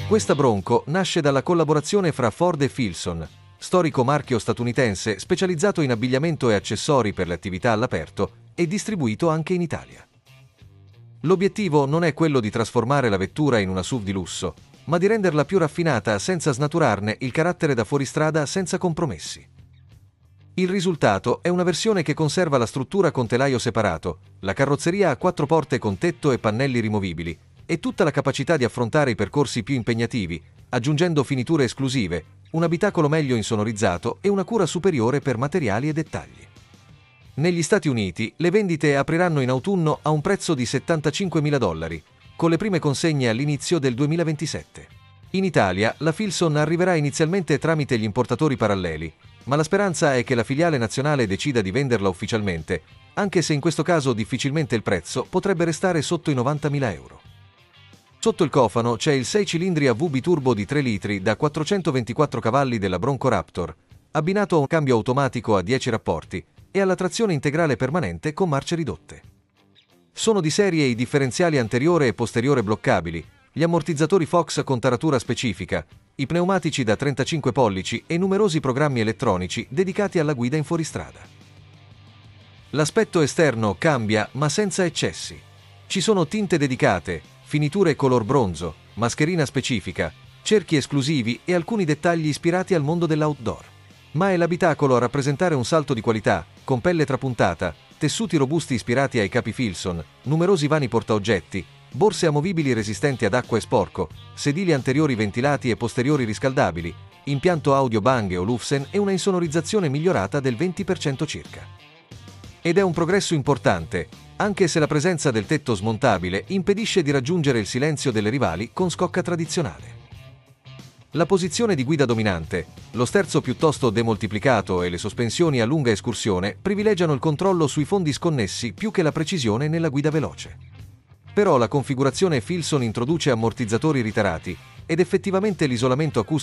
Questa Bronco nasce dalla collaborazione fra Ford e Filson, storico marchio statunitense specializzato in abbigliamento e accessori per le attività all'aperto e distribuito anche in Italia. L'obiettivo non è quello di trasformare la vettura in una SUV di lusso, ma di renderla più raffinata senza snaturarne il carattere da fuoristrada senza compromessi. Il risultato è una versione che conserva la struttura con telaio separato, la carrozzeria a 4 porte con tetto e pannelli rimovibili, e tutta la capacità di affrontare i percorsi più impegnativi, aggiungendo finiture esclusive, un abitacolo meglio insonorizzato e una cura superiore per materiali e dettagli. Negli Stati Uniti le vendite apriranno in autunno a un prezzo di $75.000, con le prime consegne all'inizio del 2027. In Italia la Filson arriverà inizialmente tramite gli importatori paralleli, ma la speranza è che la filiale nazionale decida di venderla ufficialmente, anche se in questo caso difficilmente il prezzo potrebbe restare sotto i €90.000. Sotto il cofano c'è il 6 cilindri a V biturbo di 3 litri da 424 cavalli della Bronco Raptor, abbinato a un cambio automatico a 10 rapporti e alla trazione integrale permanente con marce ridotte. Sono di serie i differenziali anteriore e posteriore bloccabili, gli ammortizzatori Fox con taratura specifica, i pneumatici da 35 pollici e numerosi programmi elettronici dedicati alla guida in fuoristrada. L'aspetto esterno cambia ma senza eccessi. Ci sono tinte dedicate, finiture color bronzo, mascherina specifica, cerchi esclusivi e alcuni dettagli ispirati al mondo dell'outdoor. Ma è l'abitacolo a rappresentare un salto di qualità, con pelle trapuntata, tessuti robusti ispirati ai capi Filson, numerosi vani portaoggetti, borse amovibili resistenti ad acqua e sporco, sedili anteriori ventilati e posteriori riscaldabili, impianto audio Bang & Olufsen e una insonorizzazione migliorata del 20% circa. Ed è un progresso importante, anche se la presenza del tetto smontabile impedisce di raggiungere il silenzio delle rivali con scocca tradizionale. La posizione di guida dominante, lo sterzo piuttosto demoltiplicato e le sospensioni a lunga escursione privilegiano il controllo sui fondi sconnessi più che la precisione nella guida veloce. Però la configurazione Filson introduce ammortizzatori ritarati ed effettivamente l'isolamento acustico